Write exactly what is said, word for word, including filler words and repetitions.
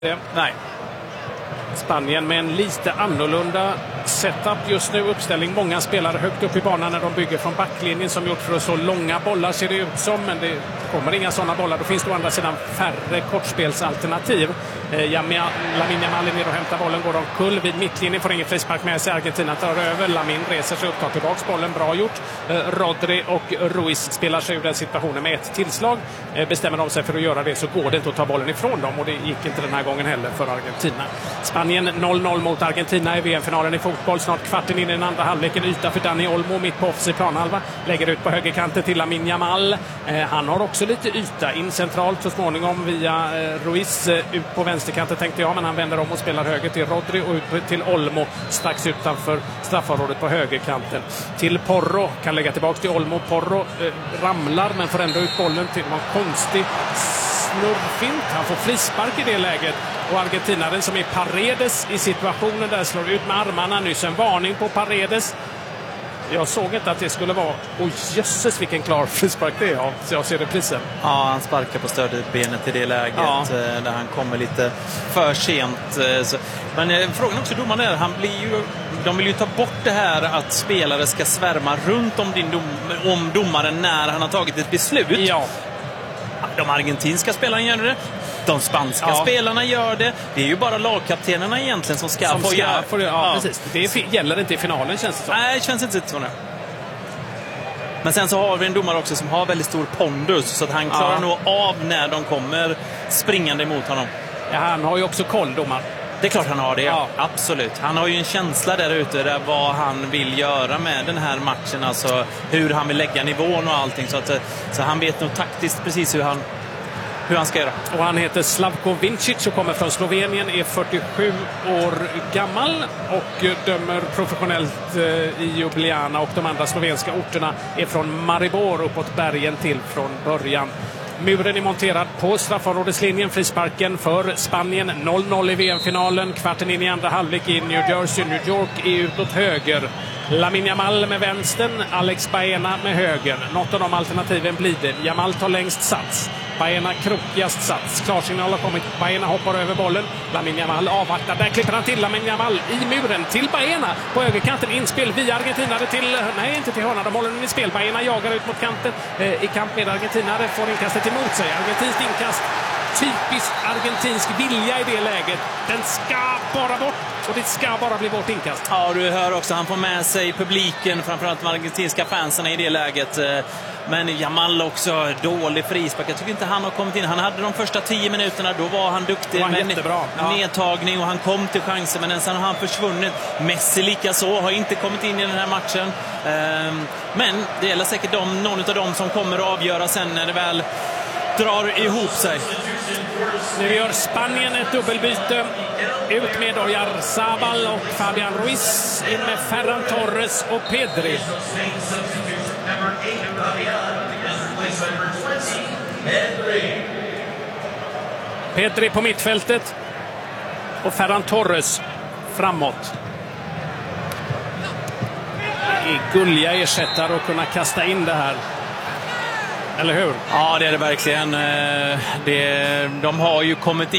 Nej. Spanien med en lite annorlunda setup just nu, uppställning. Många spelare högt upp i banan när de bygger från backlinjen som gjort för så långa bollar ser det ut som, men det kommer inga sådana bollar. Då finns det å andra sidan färre kortspelsalternativ. Eh, Lamine Yamal är ner och hämtar bollen, går omkull vid mittlinjen, får ingen frispark med sig. Argentina tar över, Lamine reser sig upp, tar tillbaks bollen, bra gjort. Eh, Rodri och Ruiz spelar sig ur den situationen med ett tillslag. Eh, bestämmer de sig för att göra det så går det inte att ta bollen ifrån dem, och det gick inte den här gången heller för Argentina. Spanien noll noll mot Argentina i V M-finalen i fotboll. Snart kvarten in i den andra halvleken. Yta för Dani Olmo mitt på offensiv planhalva. Lägger ut på högerkanten till Lamine Yamal. Eh, han har också lite yta in centralt så småningom via eh, Ruiz eh, ut på vänsterkanten tänkte jag, men han vänder om och spelar höger till Rodri och ut till Olmo strax utanför straffområdet på högerkanten. Till Porro, kan lägga tillbaka till Olmo. Porro eh, ramlar men får ändå ut bollen till någon konstig snurrfint. Han får frispark i det läget. Och argentinaren som är Paredes i situationen där slår ut med armarna. Nyss en varning på Paredes. Jag såg inte att det skulle vara... Oj, jösses vilken klar frispark det är. Ja, så jag ser reprisen. Ja, han sparkar på stödbenet i det läget. Ja. Där han kommer lite för sent. Men frågan också domaren är, han blir ju... De vill ju ta bort det här att spelare ska svärma runt om, din dom, om domaren när han har tagit ett beslut. Ja. De argentinska spelarna gör det. De spanska ja. spelarna gör det. Det är ju bara lagkaptenerna egentligen som ska som få ska, göra. Få, ja, ja. Precis. Det är, gäller inte i finalen, känns det som. Nej, det känns inte så. Nu. Men sen så har vi en domare också som har väldigt stor pondus, så att han klarar ja. nog av när de kommer springande emot honom. Ja, han har ju också koll, domaren. Det är klart han har det, ja. Absolut. Han har ju en känsla där ute där vad han vill göra med den här matchen. Alltså hur han vill lägga nivån och allting. Så, att, så han vet nog taktiskt precis hur han hur han ska göra. Och han heter Slavko Vincic och kommer från Slovenien, är fyrtiosju år gammal och dömer professionellt i Ljubljana, och de andra slovenska orterna är från Maribor uppåt bergen till från början. Muren är monterad på straffområdeslinjen. Frisparken för Spanien. noll noll i V M-finalen. Kvarten in i andra halvlek i New Jersey. New York är utåt höger. Lamine Yamal med vänstern. Alex Baena med höger. Något av de alternativen blir det. Yamal tar längst sats. Baena krokigast sats. Klarsignal har kommit. Baena hoppar över bollen. Lamine Yamal avvaktar. Där klipper han till Lamine Yamal i muren. Till Baena på högerkanten. Inspel via argentinare till... Nej, inte till hörna. De håller den i spel. Baena jagar ut mot kanten. Eh, I kamp med argentinare. Får inkastet emot sig. Argentinskt inkast. Typiskt argentinsk vilja i det läget. Den ska bara bort. Och det ska bara bli vårt inkast. Ja, du hör också. Han får med sig publiken. Framförallt de argentinska fansen i det läget. Men Yamal också dålig frispark. Jag tycker inte han har kommit in. Han hade de första tio minuterna. Då var han duktig med jättebra. Ja. Nedtagning och han kom till chansen. Men sen har han försvunnit. Messi lika så har inte kommit in i den här matchen. Men det gäller säkert de, någon av dem som kommer att avgöra sen när det väl drar ihop sig. Nu gör Spanien ett dubbelbyte. Ut med Oyarzabal och Fabian Ruiz. In med Ferran Torres och Pedri. Pedri på mittfältet och Ferran Torres framåt. Det är gulliga ersättare att kunna kasta in det här. Eller hur? Ja, det är det verkligen. Det, de har ju kommit in